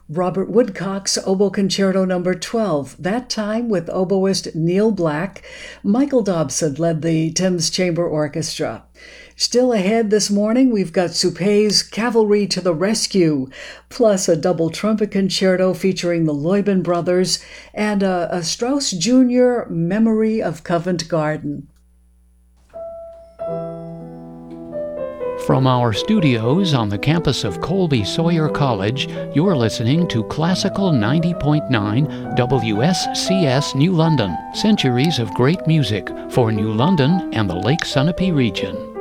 Robert Woodcock's Oboe Concerto No. 12, that time with oboist Neil Black. Michael Dobson led the Thames Chamber Orchestra. Still ahead this morning, we've got Suppé's Cavalry to the Rescue, plus a double trumpet concerto featuring the Loybin Brothers and a Strauss Jr. Memory of Covent Garden. From our studios on the campus of Colby Sawyer College, you're listening to Classical 90.9 WSCS New London, centuries of great music for New London and the Lake Sunapee region.